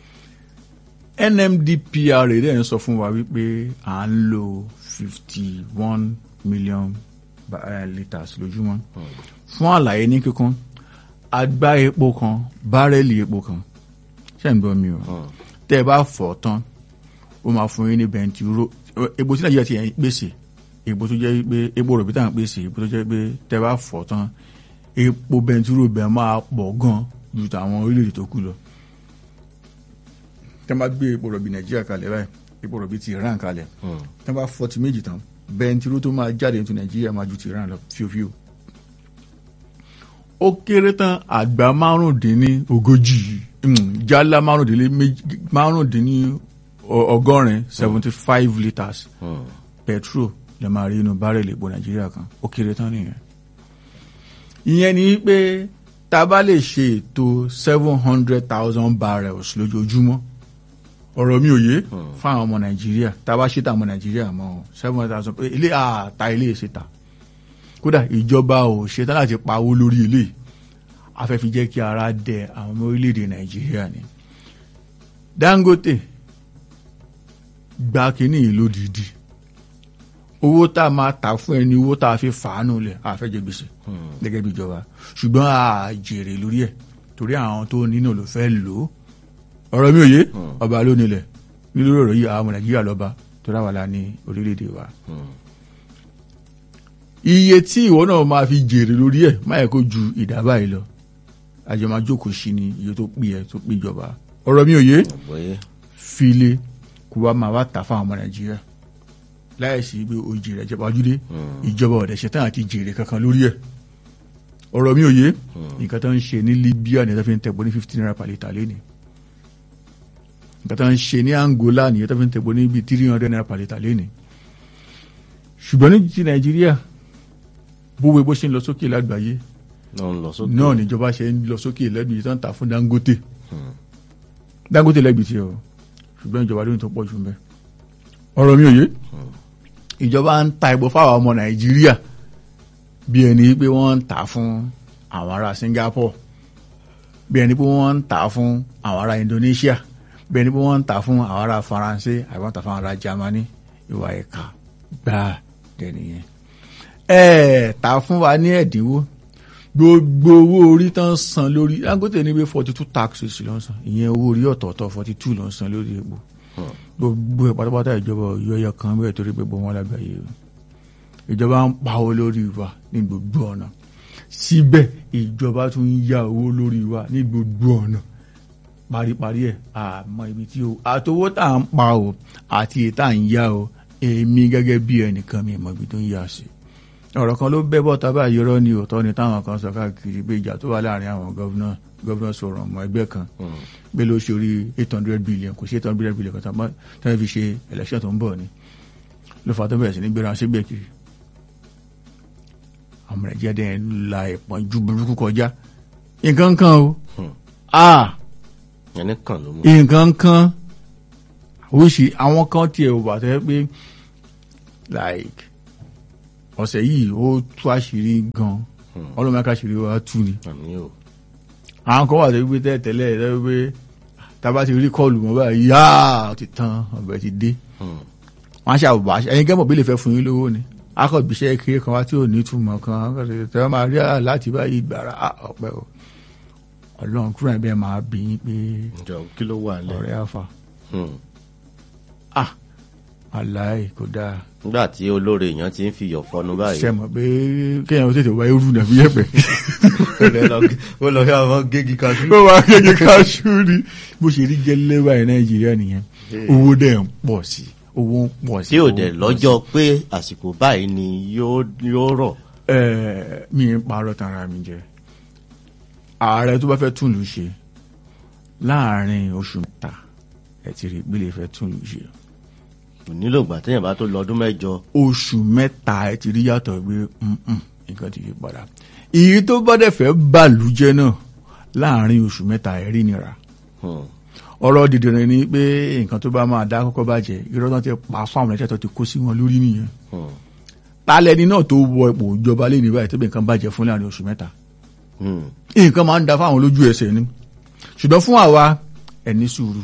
Speaker 1: NMDPRA dẹ̀ ń sọ fún wa wípé à ń lo 51 million litres lójúmọ́. Fún àlàyé ní kíkún, àgbá epo kan, bárẹ́lì epo kan, ṣé ń gbọ́ mi o, tẹ́ ẹ bá fọ̀ tán ó máa fún yín ní bẹntiró. Epo tí Nàìjíríà ti yẹn pèsè, epo tó jẹ́ pé epo rọ̀bì tá à ń pèsè, epo tó jẹ́ pé tẹ́ ẹ bá fọ̀ tán epo bẹntiró bẹ́ẹ̀ máa pọ̀ gan ju tàwọn orílẹ̀-èdè tó kù lọ. Tẹ́ bá gbé epo rọ̀bì Nàìjíríà kalẹ̀ báyìí, epo rọ̀bì ti Iran kalẹ̀, tẹ́ bá fọ̀ ti méjì tán bẹntiró tó máa jáde ní Nàìjíríà máa ju ti Iran lọ fíofíò. Ó kéré tán àgbá 40 jálá 75 litres petrol lè máa rí inú bárẹ̀lì epo Nàìjíríà kan. Ó kéré tán nìyẹn. Ìyẹn ni pé tá a bá lè ṣe ètò 700,000 barrels lójoojúmọ́, ọ̀rọ̀ mi ò yé fún àwọn ọmọ Nàìjíríà, tá a bá ṣe tàwọn Nàìjíríà mọ́ 700,000 pé ilé àta ilé ìṣèta kódà ìjọba ò ṣetán láti pawó lórí ilé afẹ́fi jẹ́ kí ara dẹ àwọn ọmọ orílẹ̀-èdè Nàìjíríà ni. Dangote gba kínní ìlú dídì, owó tá a máa tà fún ẹni owó tá a fi fàánù lẹ̀ àfẹ́jẹ gbèsè gẹ́gẹ́ bí ìjọba, ṣùgbọ́n a jèrè lórí ẹ̀ torí àwọn tó nínú ló fẹ́ lò ó. Ọ̀rọ̀ mi ò yé, ọba ló nílẹ̀ nílò ọ̀rọ̀ yìí àwọn Nàìjíríà lọ́ba tó dáwà lá ní orílẹ̀-èdè wa. Iye tí ìwọ náà máa fi jèrè lórí ẹ̀ má yẹ kó ju ìdá báyìí lọ. Àjọ máa jókòó sí ni iye tó pè ẹ́ tó pè ìjọba. Ọ̀rọ̀ mi ò yé, file kó wá máa wá tà fún àwọn ọmọ Nàìjíríà láìsí pé o jèrè ìjọba ojúdé ìjọba ọ̀dẹ̀ ṣetán àti jèrè kankan lórí ẹ̀. Ọ̀rọ̀ mi ò yé, nǹkan tó ń ṣe ní Libya ní tó fi ń tẹ̀bọ̀ ní 15 naira per litre lẹ́ni. Nǹkan tó ń ṣe ní Angola ní tó fi ń tẹ̀bọ̀ ní bí 300 naira per litre lẹ́ni. Ṣùgbọ́n ní ti Nàìjíríà bówó bó ṣe ń lọ sókè lágbàáyé náà níjọba ṣe ń lọ sókè lẹ́gbìí tó ń tà fún Dangote. Dangote lẹ́gbìí tí ọ ṣùgbọ́n ìjọba lóyún tó pọ̀ jù mẹ́. Ọ̀rọ̀ mi ò yé, ìjọba ń ta epo fáwọn ọmọ Nàìjíríà bí ẹni pé wọ́n ń tà fún àwọn ará Singapore, bí ẹni pé wọ́n ń tà fún àwọn ará Indonesia, bí ẹni pé wọ́n ń tà fún àwọn ará Faransé àbí wọ́n tà fún àwọn ará Germany. Ìwà ẹ̀ka gbáà dẹ̀nìyẹn. Tà fún wa ní ẹ̀dínwó, gbogbo owó orí tán san lórí Dangote ní pé 42 taxes ló ń san, ìyẹn owó orí ọ̀tọ̀ọ̀tọ̀ 42 ló ń san lórí epo. Gbogbo ẹ̀ pátápátá ìjọba yọ̀ọ̀yọ̀ kan bẹ́ẹ̀ torí pé gbogbo wọn lágbàáyé ìjọba ń pawó lórí wa ní gbogbo ọ̀nà, síbẹ̀ ìjọba tún ń yá owó lórí wa ní gbogbo ọ̀nà. Paríparí ẹ̀ àmọ́ ibi tí o àtowó tá à ń pa o àti ètà ń yá o, èmi gẹ́gẹ́ bí ẹnìkan mi mọ̀ ibi tó ń yá sí. Ọ̀rọ̀ kan ló bẹ́ bọ́ta báyìí irọ́ ni òótọ́ ni táwọn kan sọ káàkiri pé ìjà tó wà láàrin àwọn gọ́vnà sọ̀rọ̀ ọmọ ẹgbẹ́ kan pé ló ṣe orí 800 billion kò sí 800 billion kan tán fi ṣe election tó ń bọ̀ ni ló fà tó bẹ̀rẹ̀ sí ní gbéra sígbẹ̀ kiri. Àwọn Nàìjíríà dẹ̀ ń la ìpọ́njú burúkú kọjá. Nǹkan kan o nǹkan kan ó ṣe àwọn kan tiẹ̀ ò bàtẹ́ pé like ọ̀sẹ̀ yìí ó tú àṣírí gan ọlọ́mọ akáṣírí wa tú ni
Speaker 2: àmì o.
Speaker 1: àwọn kan wà tó wípé tẹ́lẹ̀ lẹ́wọ́ pé tábà ti rí kọ́ọ̀lù wọn báyìí yáà ti tán ọbẹ̀ ti dé wọ́n á ṣàbùbà ẹ̀yin gẹ́mọ̀ bí lè fẹ́ fún yín lówó ni akọ̀bíṣẹ́ kéré kan wá tí ò ní túmọ̀ kan tẹ́wọ́n máa rí láti báyìí gbàrà ọ̀pẹ́ o ọlọ́run kúrò ẹ̀bẹ̀ máa bí yín pé
Speaker 2: kí ló wà lẹ́
Speaker 1: ọ̀rẹ́ àfà aláì kò dáa.
Speaker 2: nígbà tí olóore èèyàn ti ń fi iyọ̀ fọnú báyìí.
Speaker 1: ṣe mọ̀ pé kéèyàn ó tètè wá irú nàbí yẹ̀pẹ̀.
Speaker 2: ó lọ yá ọmọ gégi kaṣú.
Speaker 1: ó wá gégi kaṣú ni bó ṣe rí gẹ́lẹ́ báyìí nàìjíríà nìyẹn owó dẹ̀ ń pọ̀ sí owó ń pọ̀ sí.
Speaker 2: tí ò dẹ̀ lọ́jọ́ pé àsìkò báyìí ni yóò rọ̀.
Speaker 1: mi ń parọ́ tara mi jẹ ààrẹ tó bá fẹ́ tún lù ṣe láàárín oṣù mẹ́ta ẹ ti rí ìgbélé fẹ́ tún lù ṣe.
Speaker 2: kò nílò ìgbà téèyàn bá tó lọ ọdún mẹ́jọ.
Speaker 1: oṣù mẹ́ta ẹ ti rí yàtọ̀ pé nǹkan ti yí padà. èyí tó bá dẹ̀ fẹ́ bàlújẹ́ náà láàárín oṣù mẹ́ta ẹ rí nira. ọ̀rọ̀ dìdìrín ni pé nǹkan tó bá máa dá kọ́kọ́ bàjẹ́ irọ́ náà ti pa fáwọn ẹ̀ṣẹ̀ tó ti kó sí wọn lórí nìyẹn. tálẹ́ni náà tó wọ ipò ìjọba lé ní báyìí tó bẹ̀ nǹkan bàjẹ́ fún láàárín oṣù mẹ́ta. nǹkan máa ń da fáwọn lójú ẹsẹ̀ ni ṣùgbọ́n fún àwa ẹni sùúrù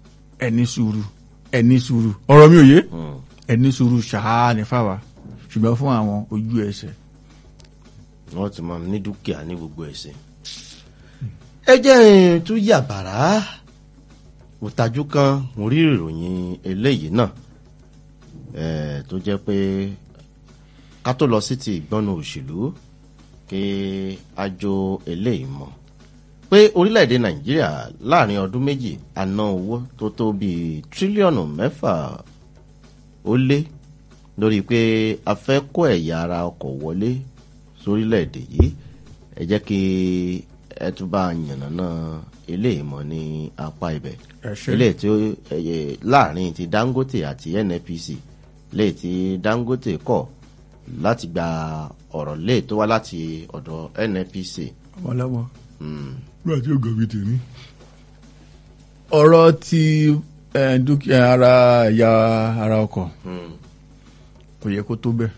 Speaker 1: ọ̀rọ̀ mi ò yé ẹni sùúrù ṣáá ní fáwa ṣùgbọ́n fún àwọn ojú ẹsẹ̀.
Speaker 2: wọ́n ti máa ní dúkìá ní gbogbo ẹsẹ̀. ẹ jẹ́ tún yà bàrá òtajú kan mo rí ìròyìn eléyìí náà tó jẹ́ pé ká tó lọ sí ti ìgbọ́nu òṣèlú kí ajo eléyìí mọ̀ pé orílẹ̀-èdè nàìjíríà láàrin ọdún méjì á ná owó tó tó bíi tírílíọ̀nù 6 ó lé lórí pé a fẹ́ kó ẹ̀yà ara ọkọ̀ wọlé sórílẹ̀-èdè yìí. ẹ jẹ́ kí ẹ tún bá yànnàná eléyìí mọ̀ ní apá ibẹ̀ eléyìí tí láàrin ti Dangote àti NNPC léyìí tí Dangote kọ̀ láti gba ọ̀rọ̀ léyìí tó wá láti ọ̀dọ̀ NNPC.
Speaker 1: ọmọláwọ nígbà tí ó gọ̀bí tèmi ọ̀rọ̀ ti dúkìá ẹ̀yà ara ọkọ̀ kò yẹ kó tó bẹ́ẹ̀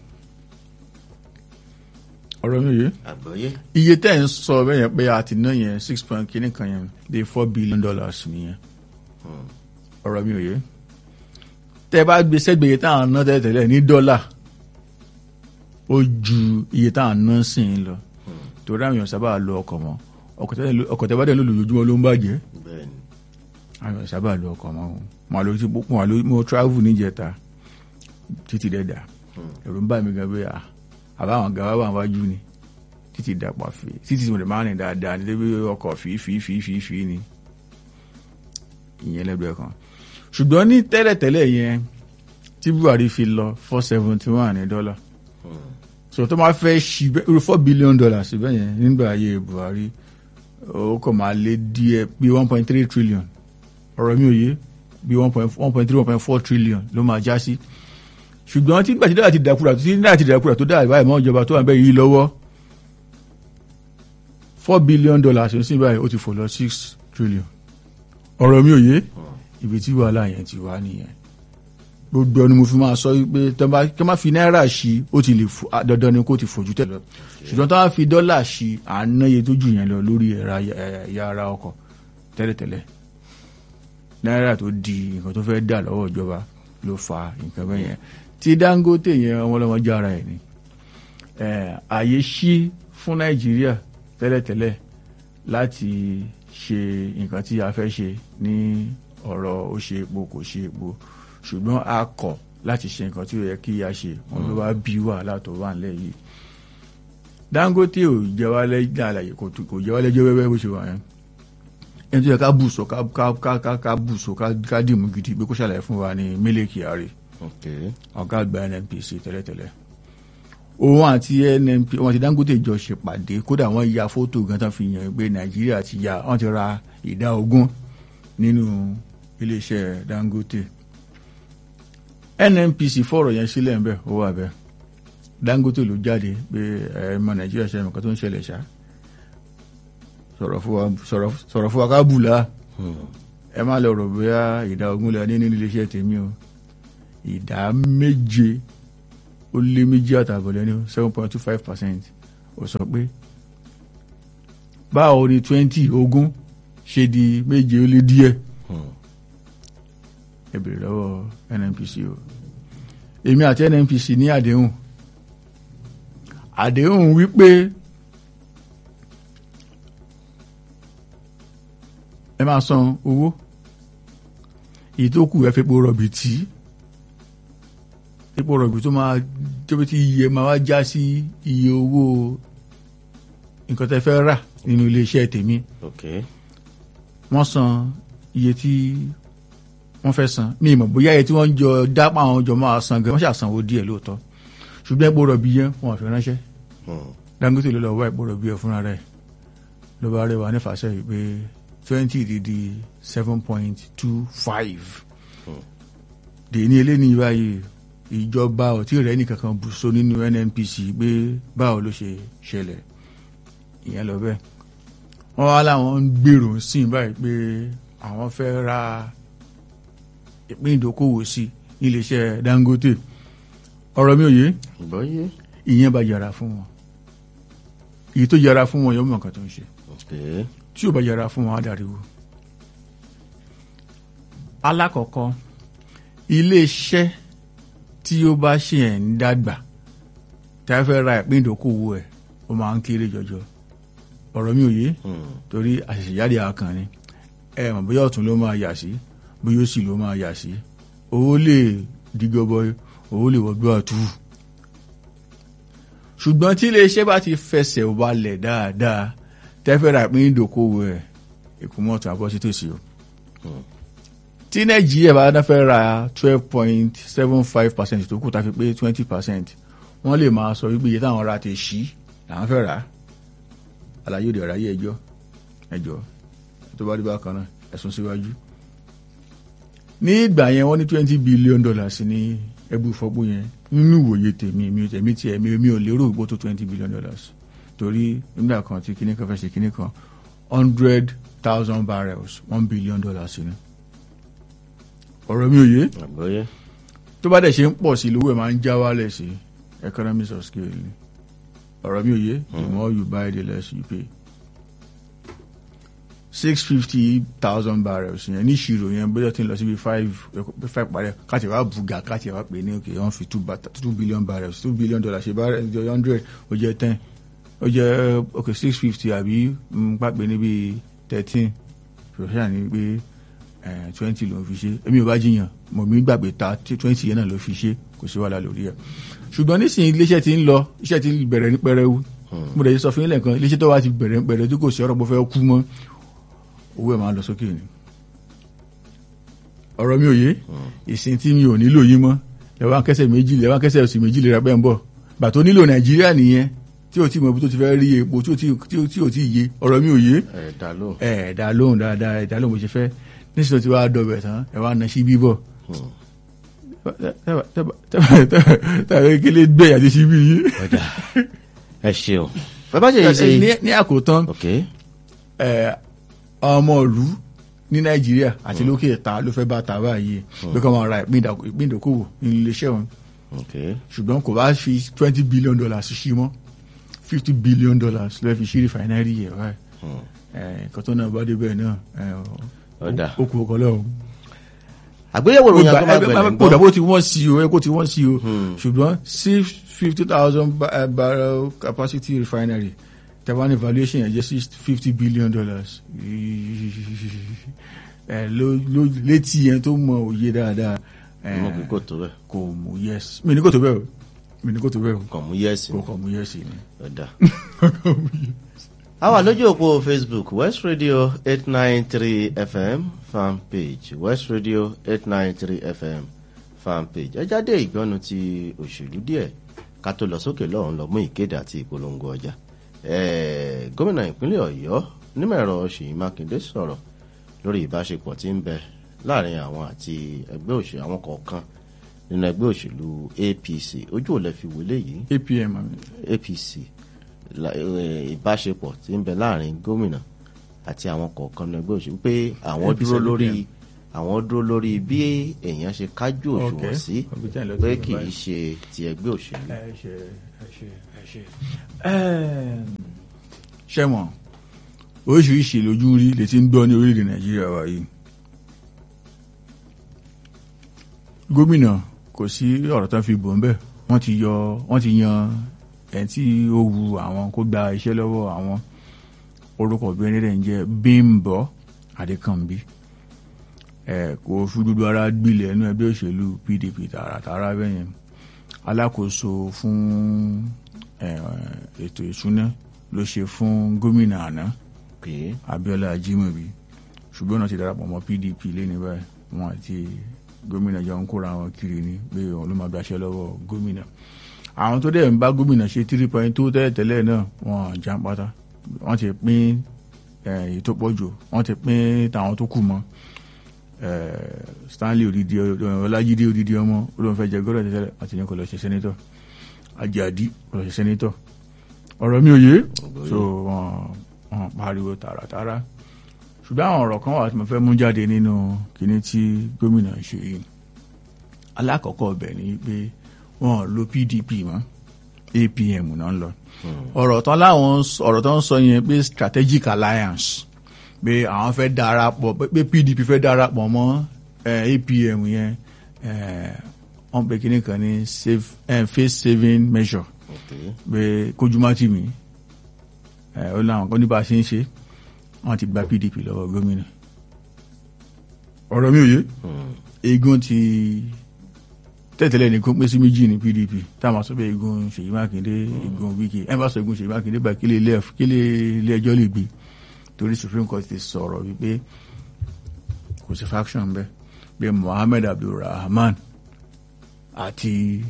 Speaker 1: ọ̀rọ̀ mi yé
Speaker 2: àgbọ́yé
Speaker 1: iye tẹ́ ń sọ bẹ́ẹ̀ yẹn pé a ti ná yẹn 6 point kìíní kan yẹn dé $4 billion nìyẹn ọ̀rọ̀ mi ò yé tẹ́ bá gbé sẹ́gbẹ̀ẹ́ tá à ń ná tẹ́lẹ̀ ní dọ́là ó ju iye tá à ń ná sí i lọ torí àwọn èèyàn sábà lo ọkọ̀ mọ́ ọkọ̀ tẹ́ bá dẹ̀ lójoojúmọ́ ló ń bàjẹ́ àwọn èèyàn sábà lo ọkọ̀ mọ́ mo travel níjẹta títí dẹ́dà ẹ̀rù ń bà mí gan pé àbáwọn gàwá wà wájú ni títí dàpọ̀ fi títí tí mo lè máa rìn dáadáa ní débi ọkọ̀ fìfì ni ìyẹn lẹ́gbẹ̀ẹ́ kan ṣùgbọ́n ní tẹ́lẹ̀tẹ́lẹ̀ yẹn tí Buhari fi lọ 471 ní dọ́là so tó máa fẹ́ ṣí $4 billion síbẹ̀ yẹn nígbà ayé Buhari ó kọ̀ máa lé díẹ̀ bí 1.3 trillion ọ̀rọ̀ mi ò yé bí 1.4 trillion ló máa já sí ṣùgbọ́n tí gbàtí dára ti dàkúrà tó dára báyìí mọ́ ìjọba tó wà bẹ́ẹ̀ yìí lọ́wọ́ $4 billion ń sìn báyìí ó ti fò lọ 6 trillion ọ̀rọ̀ mi ò yé ibi tí wàhálà yẹn ti wà nìyẹn gbogbo ẹni mo fi máa sọ pé kí wọ́n fi náírà ṣí ó ti lè dandan ni kó ti fò jù tẹ́lẹ̀ ṣùgbọ́n tí wọ́n fi dọ́là ṣí ànáyé tó jù yẹn lọ lórí ẹ̀yà ara ọkọ̀ tẹ́lẹ̀tẹ́lẹ̀ náírà tó di nǹkan tó fẹ́ dà lọ́wọ́ ìjọba ló fa nǹkan bẹ́ẹ̀ yẹn tí Dangote yẹn ọmọlọmọ jára ẹ̀ ni àyè ṣí fún Nàìjíríà tẹ́lẹ̀tẹ́lẹ̀ láti ṣe nǹkan tí a fẹ́ ṣe ní ọ̀rọ̀ ó ṣe epo kò ṣe epo ṣùgbọ́n a kọ̀ láti ṣe nǹkan tí ó yẹ kí a ṣe wọn ló wá bí wàhálà tó wà nílẹ̀ yìí Dangote ò jẹ́ wá lẹ́jọ́ àlàyé kò jẹ́ wá lẹ́jọ́ wẹ́wẹ́ bó ṣe wà yẹn ẹni tó yẹ ká bùsọ̀ ká bùsọ̀ ká dìmú gidi pé kó ṣàlàyé fún wa ní Mele Kyari ọ̀gá àgbà NNPC tẹ́lẹ̀tẹ́lẹ̀ òun àti Dangote jọ ṣèpàdé kódà wọ́n ya fótò gan tán fi hàn pé Nàìjíríà wọ́n ti ra ìdá 20 nínú iléeṣẹ́ Dangote NNPC fọ̀rọ̀ yẹn sílẹ̀ ń bẹ̀ ó wà bẹ́ẹ̀ Dangote ló jáde pé ẹ̀mọ Nàìjíríà ṣe nǹkan tó ń ṣẹlẹ̀ ṣá sọ̀rọ̀ fún wa ká bùlá ẹ má lọ rò bóyá ìdá 20 lẹ ní iléeṣẹ́ tèmi o ìdá 7 ó lé 2.5 lẹ́ni 7.25%. ó sọ pé báwo ni 20 ogún ṣe di 7 ó lé díẹ̀. ẹ bèrè lọ́wọ́ NNPC o. èmi àti NNPC ní àdéhùn wípé ẹ máa san owó èyí tó kù ẹ fi epo rọ̀bì tí epo rọ̀bì tó máa tóbi tí iye máa wá já sí iye owó nǹkan tẹ́ fẹ́ rà nínú iléeṣẹ́ tèmi. wọ́n san iye tí wọ́n fẹ́ san mi ìmọ̀ bóyá iye tí wọ́n jọ dápọ̀ àwọn jọ máa san gan wọ́n ṣàsanwó díẹ̀ lóòótọ́ ṣùgbọ́n epo rọ̀bì yẹn wọ́n fi ránṣẹ́. Dangote ló lọ wá epo rọ̀bì ẹ̀ fúnra rẹ̀ ló bá rẹwà nífàṣẹ́ yìí pé 20 di 7.25. dèní eléyìí báyìí ìjọba ò tí rẹ̀ nìkankan bùsọ nínú NNPC pé báwo ló ṣe ṣẹlẹ̀ ìyẹn lọ bẹ́ẹ̀. wọ́n wá láwọn ń gbèrò sí báyìí pé àwọn fẹ́ ra ìpín ìdókòwò sí iléeṣẹ́ Dangote. ọ̀rọ̀ mi ò yé ìyẹn bá yára fún wọn èyí tó yára fún wọn yóò mọ̀ nǹkan tó ń ṣe tí ò bá yára fún wọn á dàríwò. alákọ̀ọ́kọ́ iléeṣẹ́ tí ó bá ṣe ẹ̀ ń dàgbà tí a fẹ́ ra ìpín ìdókòwò ẹ̀ ó máa ń kéré jọjọ. ọ̀rọ̀ mi ò yé torí àṣẹ̀ṣẹ̀jáde àkàn ni ẹ mọ̀ bóyá ọ̀tún ló máa yà sí bóyá òsì ló máa yà sí. owó lè dígọ́bọ́ owó lè wọ́gbọ́ àtúwù. ṣùgbọ́n tí iléeṣẹ́ bá ti fẹsẹ̀ walẹ̀ dáadáa tẹ́fẹ́ ra ìpín ìdókòwò ẹ̀ ìkùmọ̀tò àbọ̀sítòsí o. tí Nàìjíríà bá dá fẹ́ ra 12.75% tó kù tá fi pé 20% wọ́n lè máa sọ wípé iye táwọn ra ti ṣí làwọn fẹ́ rà á. àlàyé òde ọ̀rọ̀ ayé ẹjọ́ tó bá rí bákan náà ẹ̀sùn síwájú. ní ìgbà yẹn wọ́n ní $20 billion ní ẹbú ìfọ́gbó yẹn nínú ìwòye tèmi ò lérò ìgbó tó $20 billion torí nígbà kan tí kíní kan fẹ́ ṣe kíní kan 100,000 barrels $1 billion ni. ọ̀rọ̀ mi ò yé tó bá dẹ̀ ṣe ń pọ̀ sí lówó ẹ̀ máa ń já wálẹ̀ sí economies of scale ni. ọ̀rọ̀ mi ò yé the more you buy the less you pay. 650,000 barrels yẹn ní ìṣirò yẹn bóyá tí ń lọ síbi 5 parẹ́ káàtì wá bùgà káàtì wá pè ní òkè wọ́n fi 2 billion barrels $2 billion ṣe barrel 100 ó jẹ́ 10 ó jẹ́ òkè 650 àbí pápẹ́ níbi 13 ṣòṣà ní pé 20 ló ń fi ṣe èmi ò bá jiyàn mo mi gbàgbé ta 20 yẹn náà ló fi ṣe kò sí wàhálà lórí ẹ̀. ṣùgbọ́n nísìnyí iléeṣẹ́ ti ń lọ iṣẹ́ ti bẹ̀rẹ̀ ní pẹrẹwu mo dẹ̀ sọ fún yín lẹ́ẹ̀kan iléeṣẹ́ tó wá ti bẹ̀rẹ̀ ní pẹrẹwu tí kò sí ọ̀rọ̀ pé fẹ́ kú mọ́ owó ẹ̀ máa lọ sókè ni. ọ̀rọ̀ mi ò yé ìsìn tí mi ò nílò yín mọ́ lẹ́wọ́n kẹsẹ̀ òsì méjì lè ra bẹ́ẹ̀ ń bọ̀ bà tó nílò Nàìjíríà nìyẹn tí ò tí mọ̀ bí tó ti fẹ́ rí epo tí ò tí yé ọ̀rọ̀ mi ò yé ẹ̀ẹ̀dá lóhùn dáadáa ẹ̀ẹ̀dá lóhùn bó ṣe fẹ́ níṣẹ́ tí wàá dọ̀bẹ̀ tán ẹ̀ wá na sí bíbọ̀ tàbí kílé gbẹ̀yà ti sí bí yín.
Speaker 2: ẹ ṣeun bàbá jẹ́ ìṣe
Speaker 1: ní àkótán ọmọ ìlú ní Nàìjíríà àti lókè ẹ̀ta ló fẹ́ bá ta báyìí pé kọ́ máa ra ìpín ìdókòwò ní iléeṣẹ́ wọn ṣùgbọ́n kò bá fi $20 billion sí mọ́ $50 billion lọ́ fi ṣí rìfàìnárì yẹ̀ báyìí nǹkan tó náà bá dé bẹ́ẹ̀ náà ó kú ọkọ̀ lọ́wọ́.
Speaker 2: àgbéyẹ̀wò ìròyìn àgbọ̀mọ̀gbẹ̀lẹ̀ ń gbọ́.
Speaker 1: kó tí wọ́n sí o ṣùgbọ́n 50,000 barrel capacity refinery taiwan evaluation yẹn jẹ́ $50 billion létí yẹn tó mọ òye dáadáa kò mú yẹ́sì mi ní kò tó bẹ́ẹ̀ o
Speaker 2: kò mú yẹ́sì
Speaker 1: ni.
Speaker 2: a wà lójú òpó Facebook West Radio 893 FM fan page West Radio 893 FM fan page ẹ jáde ìgbọ́nu ti òṣèlú díẹ̀ ká tó lọ sókè lọ́hùn lọ mú ìkéde àti ìpolongo ọjà. Gómìnà ìpínlẹ̀ Ọ̀yọ́ Onímọ̀-ẹ̀rọ Ṣèyí Mákindé sọ̀rọ̀ lórí ìbáṣepọ̀ tí ń bẹ láàrin àwọn àti ẹgbẹ́ òṣèlú àwọn kọ̀ọ̀kan nínú ẹgbẹ́ òṣèlú APC ojú ò lè fi wọlé yìí APC ìbáṣepọ̀ tí ń bẹ láàrin gómìnà àti àwọn kọ̀ọ̀kan nínú ẹgbẹ́ òṣèlú pé àwọn dúró lórí àwọn dúró lórí bí èèyàn ṣe kájú òṣùwọ̀n sí pé kì í ṣe ti ẹgbẹ́ òṣèlú.
Speaker 1: ṣẹ́wọ̀n oríṣiríṣi lójú rí lè ti ń gbọ́ ní orílẹ̀-èdè Nàìjíríà wa yìí. Gómìnà kò sí ọ̀rọ̀ tán fi bò ń bẹ̀, wọ́n ti yan ẹ̀ tí ó wu àwọn kó gba iṣẹ́ lọ́wọ́ àwọn. Orúkọ obìnrin rẹ̀ ń jẹ́ Bímbọ́ Adékànbí. Kò fi gbogbo ara gbilẹ̀ ẹnu ẹgbẹ́ òṣèlú PDP tààràtààrà bẹ́yẹn. Alákòóso fún ètò ìṣúná ló ṣe fún gómìnà àná Abíọ́lá Ajímọ̀bí, ṣùgbọ́n náà ti darapọ̀ mọ́ PDP lẹ́ni báyìí. Wọ́n àti gómìnà jọ ń kóra wọn kiri ní pé òun ló máa gbaṣẹ́ lọ́wọ́ gómìnà. Àwọn tó dẹ̀ ń bá gómìnà ṣe 3.2 tẹ́lẹ̀ náà wọ́n já pátá. Wọ́n ti pín èyí tó pọ̀ jù, wọ́n ti pín tàwọn tó kù mọ́. Stanley Ọlájídé Odidi ọmọ olóhùn fẹ́ jẹ gọ́dọ̀ tẹ́lẹ̀ àti ní kò lọ ṣe sẹ́nítọ̀. Àjàdí kò lọ ṣe sẹ́nítọ̀. Ọ̀rọ̀ mi ò yé, so wọ́n pariwo tààràtààrà. Ṣùgbọ́n àwọn ọ̀rọ̀ kan wà tí mo fẹ́ mú jáde nínú kíní tí gómìnà ṣe yìí. Alákọ̀ọ́kọ́ ọbẹ̀ ni pé wọ́n lo PDP mọ́, APM náà ń lọ. Ọ̀rọ̀ tó ń sọ yẹn pé strategic alliance, pé àwọn fẹ́ darapọ̀, pé PDP fẹ́ darapọ̀ mọ́ APM yẹn, wọ́n pe kíní kan ní face saving measure, pé kójú má tì mí, ó láwọn kan ní bá a ṣe ń ṣe. Wọ́n ti gba PDP lọ́wọ́ gómìnà. Ọ̀rọ̀ mi ò yé. Eégún ti tẹ́tẹ̀lẹ̀ ní kó pín sí méjì ní PDP. Táwọn sọ pé eégún Ṣèyí Mákindé, eégún Wike. Ẹ bá sọ eégún Ṣèyí Mákindé bá kílé ilé ẹjọ́ lè gbé. Torí Supreme Court ti sọ̀rọ̀ wípé kò sí faction bẹ́ẹ̀. Bí Mohammed Abdulrahman àti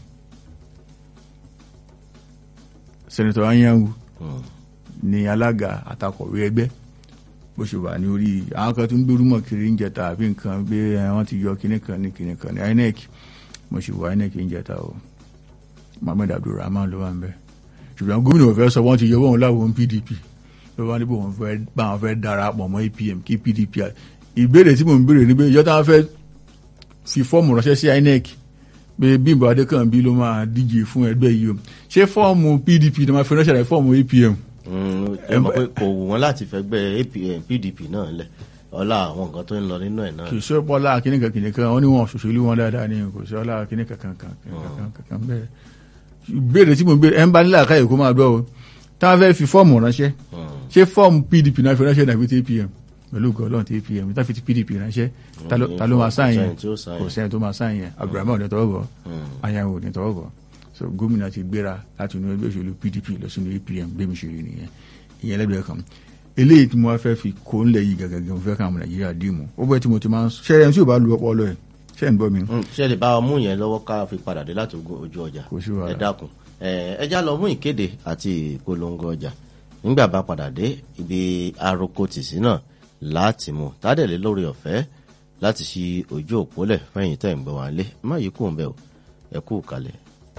Speaker 1: Senator Anyanwu ní alága àtakọ̀wé ẹgbẹ́. Bó ṣe wà ní orí àwọn kan tó ń gbórúmọ̀ kiri ń jẹta àbí nǹkan pé wọ́n ti yọ kíní kan ní INEC. Mo ṣe wà INEC ń jẹta o. Mohammed Abdulrahman ló wà ń bẹ. Ṣùgbọ́n gómìnà ò fẹ́ sọ wọ́n ti yọ wọ́n láwọn PDP. Ló wá níbo wọn fẹ́ darapọ̀ mọ́ APM kí PDP. Ìbéèrè tí mò ń béèrè ni pé ìjọ táwọn fẹ́ fi fọ́ọ̀mù ránṣẹ́ sí INEC pé Bímbọ́ Adékànbí ló máa díje fún ẹgbẹ́ yìí o. Ṣé fọ́ọ̀mù PDP ni wọ́n fi ránṣẹ́ rẹ̀ fọ́ọ̀mù APM?
Speaker 2: Ẹ mọ̀ pé kò wù wọ́n láti fẹ́ gbé APM PDP náà lẹ̀ ọlá àwọn nǹkan tó ń lọ nínú ẹ̀ náà.
Speaker 1: Kì í ṣe ọlá kìnìkan wọ́n ní wọn ṣòṣèlú wọn dáadáa ni kò sí ọlá kìnìkan kankan bẹ́ẹ̀. Ìbéèrè tí mo ń béèrè ẹ̀ ń bá nílà káyọ̀ kó máa gbọ́ o. Táwọn fẹ́ fi fọ́ọ̀mù ránṣẹ́, ṣé fọ́ọ̀mù PDP náà fi ránṣẹ́ nàbí tí APM pẹ̀lú gọ́ọ̀lọ́n tí APM tá fi ti PDP ránṣẹ́ ta ló máa sáyìn yẹn? Kò sẹ́yìn tó máa sáyìn yẹn. Abdulrahman ò ní tọwọ́ bọ̀, Anyanwu ò ní tọwọ́ bọ̀. So gómìnà ti gbéra láti inú ẹgbẹ́ òṣèlú PDP lọ sínú APM gbé mi ṣe rí nìyẹn. Ìyẹn lẹ́gbẹ̀ẹ́ kan. Eléyìí tí mo fẹ́ fi kó ńlẹ̀ yìí gàgàgà mo fẹ́ ká àwọn Nàìjíríà dìímù. Ó bẹ́ẹ̀ tí mo ti máa ń ṣe ẹni tí ò bá lu ọpọlọ ẹ̀ ṣe ń gbọ́ mi.
Speaker 2: Ṣé lè bá wa mú yẹn lọ́wọ́ ká fi padà dé láti ojú ọjà? Ẹ dákun ẹ já lọ mú ìkéde àti ìpolongo ọjà. Nígbà bá padà dé ibi aroko tìsí náà láti mú tádẹ̀lé lórí ọ̀fẹ́ láti ṣí ojú òpólẹ̀ fẹ́yìn tẹ̀ ń gbọ́ wá lé. Má yí kú ń bẹ̀ o, ẹ kú kalẹ̀.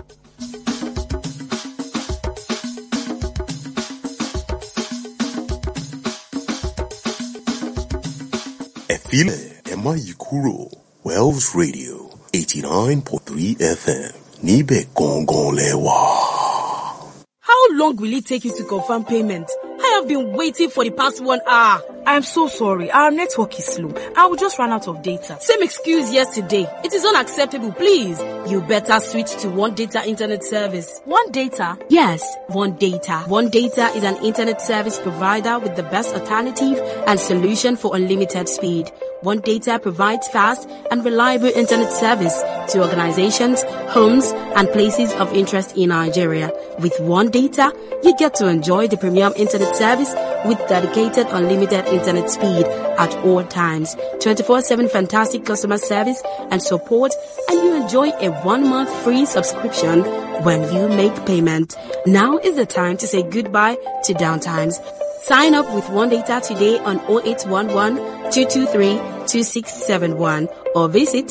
Speaker 3: Ẹ̀fílẹ̀ ẹ má yí kúrò Wells Radio 89.3 FM níbẹ̀ gangan lẹ́wà.
Speaker 4: How long will it take you to confirm payment? I have been waiting for the past 1 hour.
Speaker 5: I'm so sorry. Our network is slow. I will just run out of data.
Speaker 4: Same excuse yesterday. It is unacceptable, please. You better switch to One Data Internet Service.
Speaker 5: One Data?
Speaker 4: Yes, One Data. One Data is an internet service provider with the best alternative and solution for unlimited speed. One Data provides fast and reliable internet service to organizations, homes, and places of interest in Nigeria. With One Data, you get to enjoy the premium internet service with dedicated unlimited internet speed at all times, 24/7 fantastic customer service and support, and you enjoy a 1-month free subscription when you make payment. Now is the time to say goodbye to downtimes. Sign up with One Data today on 0811 223 2671 or visit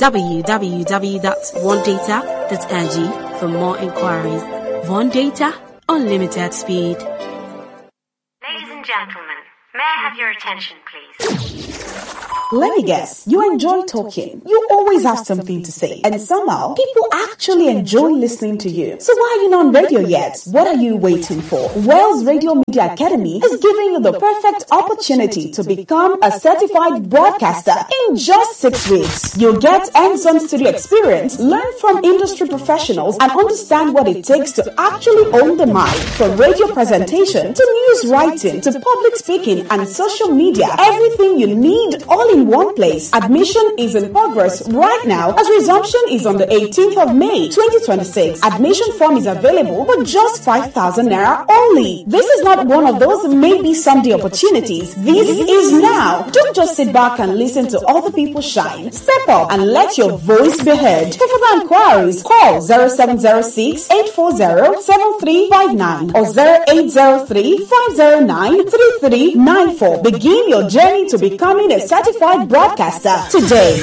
Speaker 4: www.onedata.ng for more inquiries. One Data, unlimited speed.
Speaker 6: Ladies and gentlemen, may I have your attention, please? Let me guess, you enjoy talking. You always have something to say. And somehow, people actually enjoy listening to you. So why are you not on radio yet? What are you waiting for? Wells Radio Media Academy is giving you the perfect opportunity to become a certified broadcaster in just 6 weeks. You'll get hands-on studio experience, learn from industry professionals, and understand what it takes to actually own the mic. From radio presentation to news writing to public speaking and social media, everything you need all in one place. Admission is in progress right now as resumption is on the 18th of May 2026. Admission form is available for just 5,000 naira only. This is not one of those maybe someday opportunities. This is now. Don't just sit back and listen to other people shine. Step up and let your voice be heard. For further inquiries, call 0706 840 7359 or 0803 509 3394. Begin your journey to becoming a certified broadcaster today.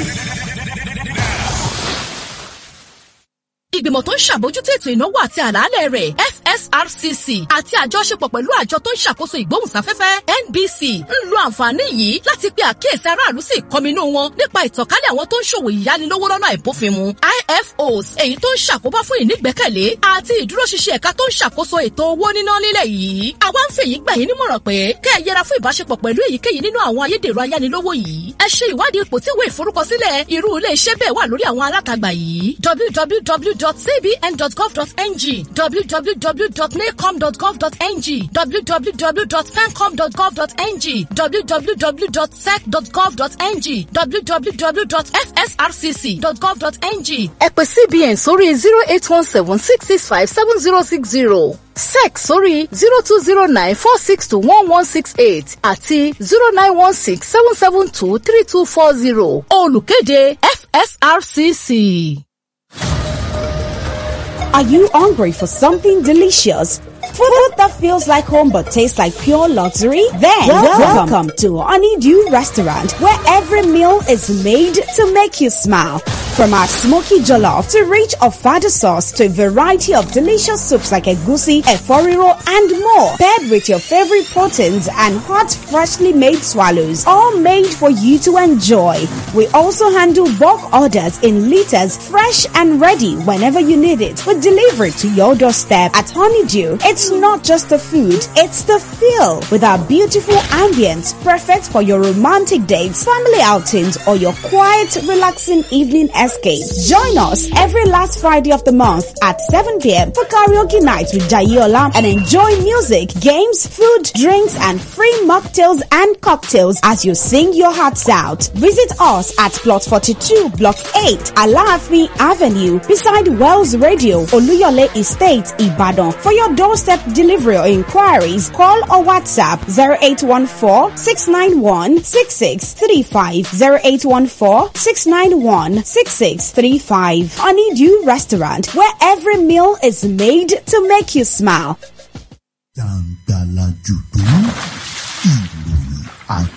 Speaker 7: Ìgbìmọ̀ tó ń ṣàbójútó ètò ìnáwó àti àlàálẹ̀ rẹ̀ FSRCC àti àjọṣepọ̀ pẹ̀lú àjọ tó ń ṣàkóso ìgbóhùnsáfẹ́fẹ́ NBC ń lo àǹfààní yìí láti pe àkíyèsí aráàlú sí ìkọminú wọn nípa ìtànkálẹ̀ àwọn tó ń ṣòwò ìyánilówó lọ́nà àìbófinmu IFOs èyí tó ń ṣàkóbá fún ìnígbẹ́kẹ̀lé àti ìdúróṣinṣin ẹ̀ka tó ń ṣàkóso ètò owó níná nílẹ̀ yìí. Àwa ń fèyí gbà yín nímọ̀ràn pé kẹ́ ẹ yẹra fún ìbáṣepọ̀ pẹ̀lú èyíkéyìí nínú àwọn ayédèrú ayánilówó yìí. Ẹ ṣe ìwádìí ipò tí ìwé ìforúkọsílẹ̀ irú ilé iṣẹ́ bẹ́ẹ̀ wà lórí àwọn alátagbà yìí. www.cbn.gov.ng, www.nacom.gov.ng, www.fencom.gov.ng, www.sec.gov.ng, www.fsrcc.gov.ng. Ẹ pè CBN sórí 08176657060. SEC sórí 020946211168 àti 091677232240. Olùkéde FSRCC.
Speaker 6: Are you hungry for something delicious? Food that feels like home but tastes like pure luxury? Then welcome to Honeydew Restaurant, where every meal is made to make you smile. From our smoky jollof to rich ofada sauce to a variety of delicious soups like egusi, eforiro, and more, paired with your favorite proteins and hot, freshly made swallows, all made for you to enjoy. We also handle bulk orders in liters, fresh and ready whenever you need it. We deliver it to your doorstep. At Honeydew, it's not just the food, it's the feel. With our beautiful ambience, perfect for your romantic dates, family outings, or your quiet, relaxing evening escape. Join us every last Friday of the month at 7 p.m. for karaoke night with Jayola and enjoy music, games, food, drinks, and free mocktails and cocktails as you sing your hearts out. Visit us at Plot 42, Block 8, Alaafin Avenue, beside Wells Radio, Oluyole Estate, Ibadan. For your doorstep delivery or inquiries, call or WhatsApp 0814-691-6635, 0814-691-6635. Honeydew Restaurant, where every meal is made to make you smile.